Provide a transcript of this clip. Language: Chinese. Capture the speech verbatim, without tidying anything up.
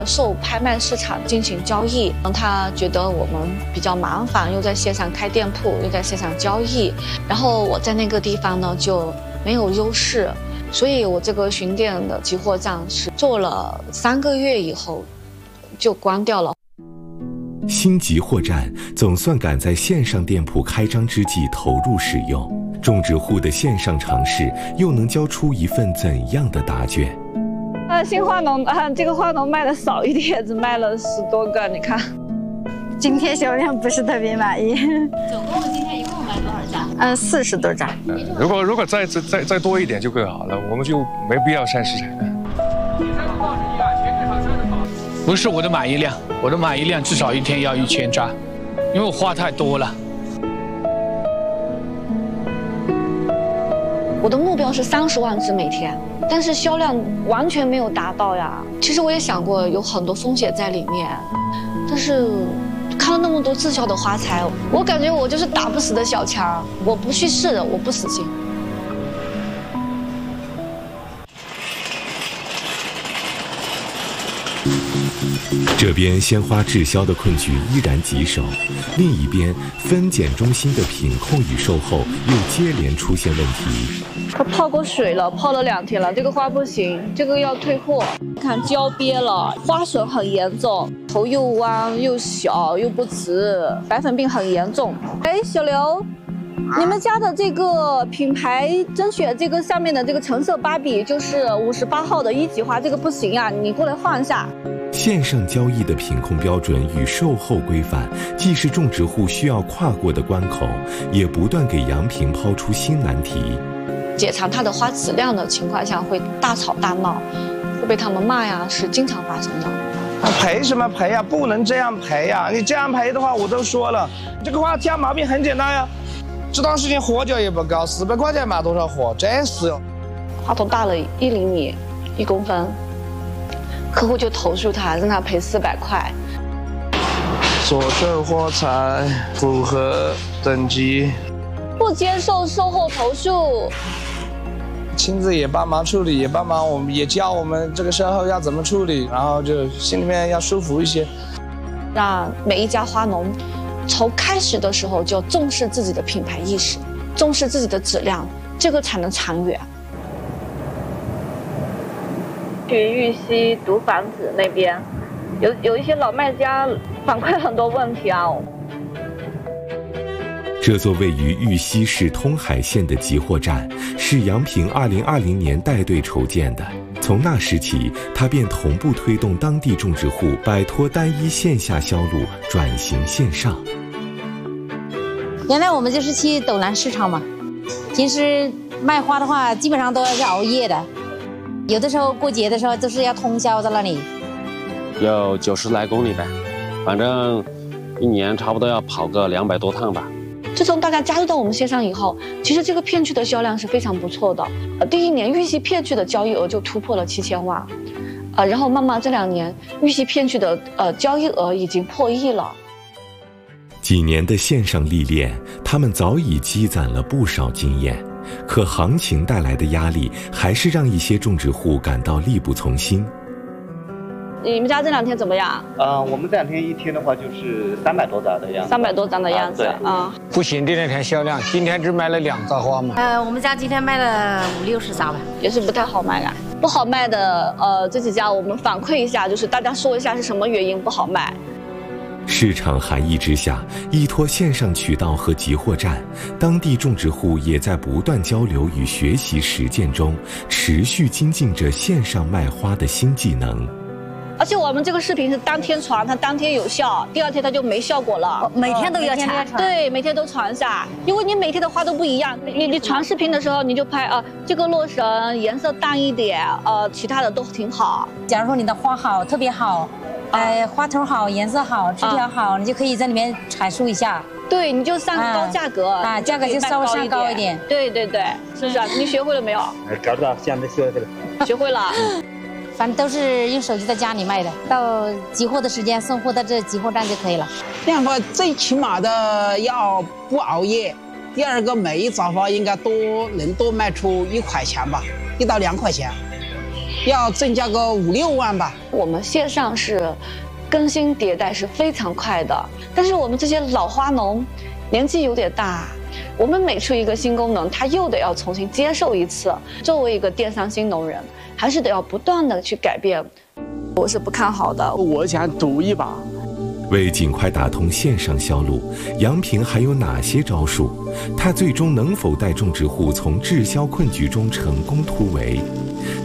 受拍卖市场进行交易。他觉得我们比较麻烦，又在线上开店铺，又在线上交易，然后我在那个地方呢就没有优势，所以我这个巡店的集货站是做了三个月以后就关掉了。 新集货站总算赶在线上店铺开张之际投入使用，种植户的线上尝试又能交出一份怎样的答卷？ 呃，新花农啊，这个花农卖的少一点，只卖了十多个，你看。 今天销量不是特别满意。 总共今天一共卖多少张？ 嗯，四十多张。 呃、如果如果再再再再多一点就更好了，我们就没必要上市场。 不是我的满意量，我的满意量至少一天要一千张，因为我花太多了。 我的目标是三十万只每天，但是销量完全没有达到呀。其实我也想过有很多风险在里面，但是看了那么多滞销的花材，我感觉我就是打不死的小强，我不去试，我不死心。 这边鲜花滞销的困局依然棘手，另一边分拣中心的品控与售后又接连出现问题。 它泡过水了，泡了两天了，这个花不行，这个要退货。看焦瘪了，花损很严重，头又弯又小又不直，白粉病很严重。哎，小刘，你们家的这个品牌甄选这个上面的这个橙色芭比就是五十八号的一级花，这个不行啊，你过来换一下。 线上交易的品控标准与售后规范，既是种植户需要跨过的关口，也不断给杨平抛出新难题。 解藏它的花质量的情况下，会大吵大闹，会被他们骂呀，是经常发生的。 赔什么赔呀？不能这样赔呀！你这样赔的话，我都说了，这个花挑毛病很简单呀。这段时间货价也不高，四百块钱卖多少货？真是哟。 花头大了一厘米，一公分。客户就投诉他，让他赔四百块。 所售货材符合等级， 不接受售后投诉。 亲自也帮忙处理，也帮忙，我们也教我们这个售后要怎么处理，然后就心里面要舒服一些。 让每一家花农从开始的时候就重视自己的品牌意识，重视自己的质量，这个才能长远。去玉溪毒房子那边，有有一些老卖家反馈很多问题啊。 这座位于玉溪市通海县的集货站，是杨平二零二零年带队筹建的。从那时起，他便同步推动当地种植户摆脱单一线下销路，转型线上。 原来我们就是去斗南市场嘛，平时卖花的话，基本上都要是熬夜的。有的时候过节的时候都是要通宵在那里， 有九十来公里呗，反正一年差不多要跑个两百多趟吧。 自从大家加入到我们线上以后，其实这个片区的销量是非常不错的。呃，第一年玉溪片区的交易额就突破了七千万，呃，然后慢慢这两年玉溪片区的呃交易额已经破亿了。 几年的线上历练，他们早已积攒了不少经验。可行情带来的压力，还是让一些种植户感到力不从心。 你们家这两天怎么样？ 呃，我们这两天一天的话就是三百多张的样子。 三百多张的样子啊、 嗯。不行，这两天销量，今天只卖了两扎花嘛。 呃，我们家今天卖了五六十扎吧， 也是不太好卖啊。不好卖的，呃，这几家我们反馈一下，就是大家说一下是什么原因不好卖。 市场寒意之下，依托线上渠道和集货站，当地种植户也在不断交流与学习实践中，持续精进着线上卖花的新技能。 而且我们这个视频是当天传，它当天有效，第二天它就没效果了。 每天都要传， 对，每天都传下，因为你每天的花都不一样。你你传视频的时候，你就拍啊，这个洛神颜色淡一点，呃，其他的都挺好。 假如说你的花好，特别好。呃，花头好，颜色好，枝条好，啊、你就可以在里面阐述一下。 对，你就上高价格啊，啊价格就稍微上高一点。 对对对，是不是、啊？你学会了没有？ 找到，现在学会了。 学会了。 反正都是用手机在家里卖的，到集货的时间送货到这集货站就可以了。 这样的话，最起码的要不熬夜。第二个，每一扎花应该多能多卖出一块钱吧，一到两块钱。 要增加个五六万吧。 我们线上是更新迭代是非常快的，但是我们这些老花农年纪有点大，我们每出一个新功能，他又得要重新接受一次。作为一个电商新农人，还是得要不断的去改变，我是不看好的。 我想赌一把。 为尽快打通线上销路，杨平还有哪些招数？他最终能否带种植户从滞销困局中成功突围？